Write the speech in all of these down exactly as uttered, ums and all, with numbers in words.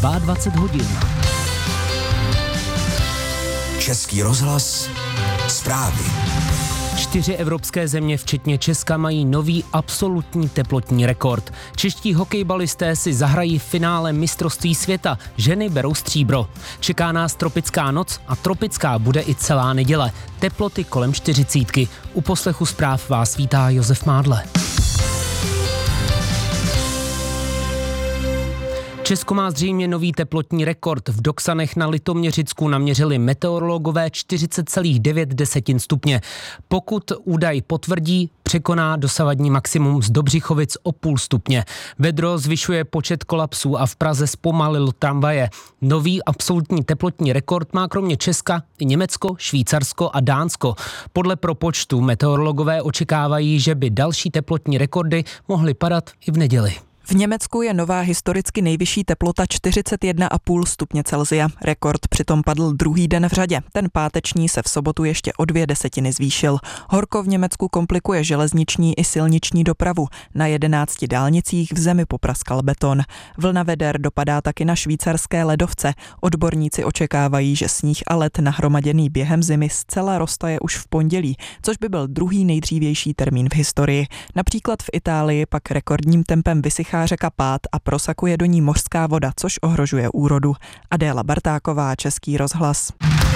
dvacet dva hodin. Český rozhlas, zprávy. Čtyři evropské země, včetně Česka, mají nový absolutní teplotní rekord. Čeští hokejbalisté si zahrají v finále mistrovství světa. Ženy berou stříbro. Čeká nás tropická noc a tropická bude i celá neděle. Teploty kolem čtyřicítky. U poslechu zpráv vás vítá Josef Mádle. Česko má zřejmě nový teplotní rekord. V Doksanech na Litoměřicku naměřili meteorologové čtyřicet celá devět stupně. Pokud údaj potvrdí, překoná dosavadní maximum z Dobřichovic o půl stupně. Vedro zvyšuje počet kolapsů a v Praze zpomalil tramvaje. Nový absolutní teplotní rekord má kromě Česka i Německo, Švýcarsko a Dánsko. Podle propočtu meteorologové očekávají, že by další teplotní rekordy mohly padat i v neděli. V Německu je nová historicky nejvyšší teplota čtyřicet jedna celá pět stupně Celsia. Rekord přitom padl druhý den v řadě. Ten páteční se v sobotu ještě o dvě desetiny zvýšil. Horko v Německu komplikuje železniční i silniční dopravu. Na jedenácti dálnicích v zemi popraskal beton. Vlna veder dopadá taky na švýcarské ledovce. Odborníci očekávají, že sníh a led nahromaděný během zimy zcela roztaje už v pondělí, což by byl druhý nejdřívější termín v historii. Například v Itálii pak rekordním tempem vysychá řeka Pát a prosakuje do ní mořská voda, což ohrožuje úrodu. Adéla Bartáková, Český rozhlas.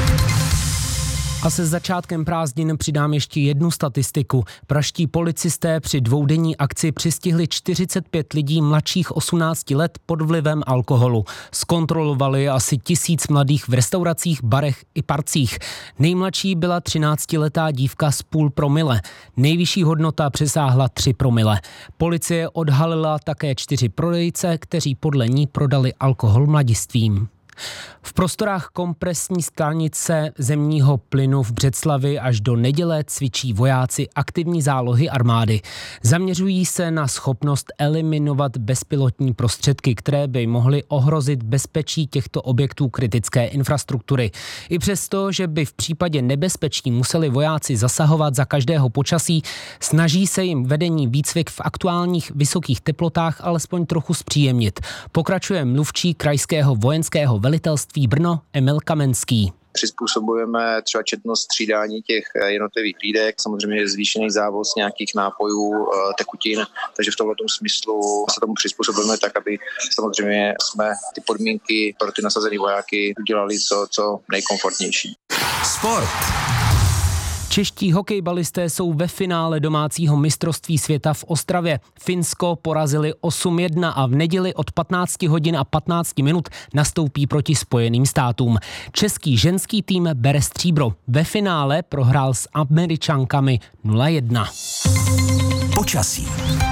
A se začátkem prázdnin přidám ještě jednu statistiku. Pražští policisté při dvoudenní akci přistihli čtyřicet pět lidí mladších osmnácti let pod vlivem alkoholu. Zkontrolovali asi tisíc mladých v restauracích, barech i parcích. Nejmladší byla třináctiletá dívka z půl promile. Nejvyšší hodnota přesáhla tři promile. Policie odhalila také čtyři prodejce, kteří podle ní prodali alkohol mladistvím. V prostorách kompresní stanice zemního plynu v Břeclavi až do neděle cvičí vojáci aktivní zálohy armády. Zaměřují se na schopnost eliminovat bezpilotní prostředky, které by mohly ohrozit bezpečí těchto objektů kritické infrastruktury. I přesto, že by v případě nebezpečí museli vojáci zasahovat za každého počasí, snaží se jim vedení výcvik v aktuálních vysokých teplotách alespoň trochu zpříjemnit. Pokračuje mluvčí krajského vojenského velitelství Brno Emil Kamenský. Přizpůsobujeme třeba četnost střídání těch jednotlivých hlídek, samozřejmě je zvýšený závoz nějakých nápojů, tekutin, takže v tomto smyslu se tomu přizpůsobujeme tak, aby samozřejmě jsme ty podmínky pro ty nasazené vojáky udělali co, co nejkomfortnější. Sport. Čeští hokejbalisté jsou ve finále domácího mistrovství světa v Ostravě. Finsko porazili osm jedna a v neděli od patnáct hodin a patnáct minut nastoupí proti Spojeným státům. Český ženský tým bere stříbro. Ve finále prohrál s Američankami nula jedna. Počasí.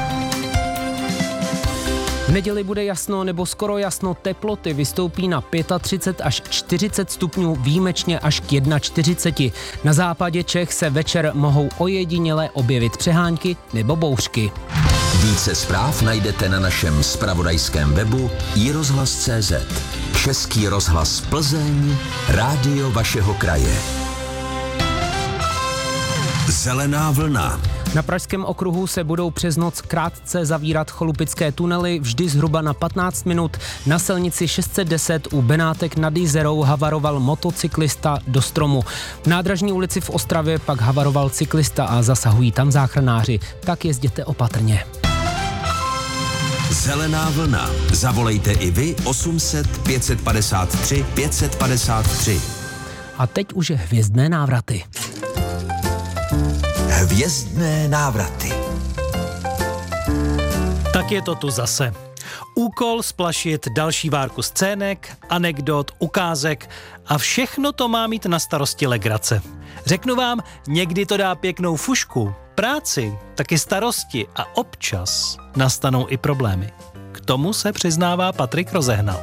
V neděli bude jasno nebo skoro jasno, teploty vystoupí na třicet pět až čtyřicet stupňů, výjimečně až k čtyřiceti jedné. Na západě Čech se večer mohou ojediněle objevit přehánky nebo bouřky. Více zpráv najdete na našem zpravodajském webu i rozhlas tečka cé zet. Český rozhlas Plzeň, rádio vašeho kraje. Zelená vlna. Na Pražském okruhu se budou přes noc krátce zavírat cholupické tunely, vždy zhruba na patnáct minut. Na silnici šest set deset u Benátek nad Jizerou havaroval motocyklista do stromu. V Nádražní ulici v Ostravě pak havaroval cyklista a zasahují tam záchranáři. Tak jezděte opatrně. Zelená vlna. Zavolejte i vy osm set pět set padesát tři pět set padesát tři. A teď už hvězdné návraty. Hvězdné návraty. Tak je to tu zase. Úkol splašit další várku scének, anekdot, ukázek a všechno to má mít na starosti legrace. Řeknu vám, někdy to dá pěknou fušku, práci, taky starosti a občas nastanou i problémy. K tomu se přiznává Patrik Rozehnal.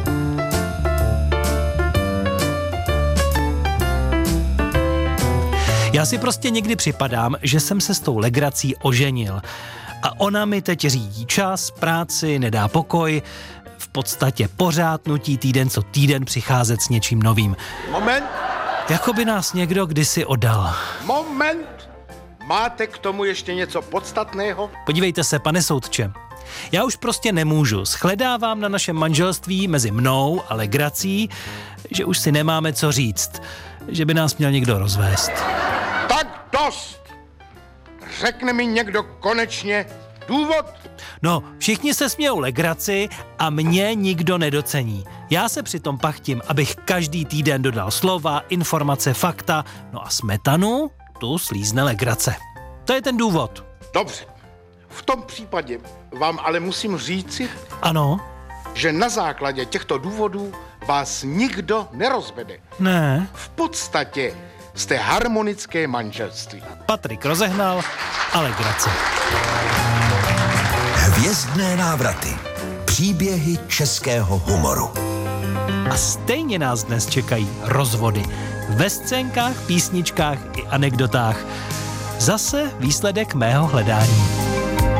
Já si prostě někdy připadám, že jsem se s tou legrací oženil. A ona mi teď řídí čas, práci, nedá pokoj. V podstatě pořád nutí týden co týden přicházet s něčím novým. Moment. Jako by nás někdo kdysi oddal. Moment. Máte k tomu ještě něco podstatného? Podívejte se, pane soudče. Já už prostě nemůžu. Shledávám na našem manželství mezi mnou a legrací, že už si nemáme co říct. Že by nás měl někdo rozvést. Tak dost! Řekne mi někdo konečně důvod? No, všichni se smějou legraci a mě nikdo nedocení. Já se přitom pachtím, abych každý týden dodal slova, informace, fakta, no a smetanu tu slízne legrace. To je ten důvod. Dobře. V tom případě vám ale musím říci, Ano? že na základě těchto důvodů vás nikdo nerozvede. Ne. V podstatě jste harmonické manželství. Patrik rozehnal a legrace. Hvězdné návraty. Příběhy českého humoru. A stejně nás dnes čekají rozvody. Ve scénkách, písničkách i anekdotách. Zase výsledek mého hledání.